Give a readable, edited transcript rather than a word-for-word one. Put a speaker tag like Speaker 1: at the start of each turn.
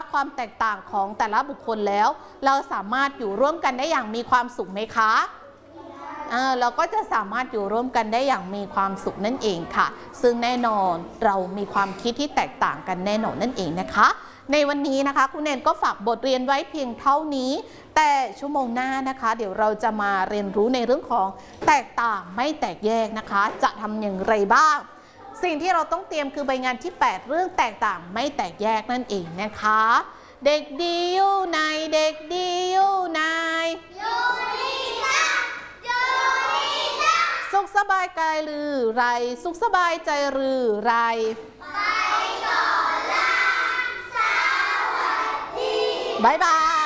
Speaker 1: ความแตกต่างของแต่ละบุคคลแล้วเราสามารถอยู่ร่วมกันได้อย่างมีความสุขไหมคะเราก็จะสามารถอยู่ร่วมกันได้อย่างมีความสุขนั่นเองค่ะซึ่งแน่นอนเรามีความคิดที่แตกต่างกันแน่นอนนั่นเองนะคะในวันนี้นะคะคุณเนนก็ฝากบทเรียนไว้เพียงเท่านี้แต่ชั่วโมงหน้านะคะเดี๋ยวเราจะมาเรียนรู้ในเรื่องของแตกต่างไม่แตกแยกนะคะจะทำอย่างไรบ้างสิ่งที่เราต้องเตรียมคือใบงานที่8เรื่องแตกต่างไม่แตกแยกนั่นเองนะคะเด็กดีอยู่ไหนเด็กดีอยู่ไหนอยู่นี่จ้ะอยู่นี่จ้ะสุขสบายกายหรือไรสุขสบายใจหรือไรไปก่อนละสวัสดีบ๊ายบาย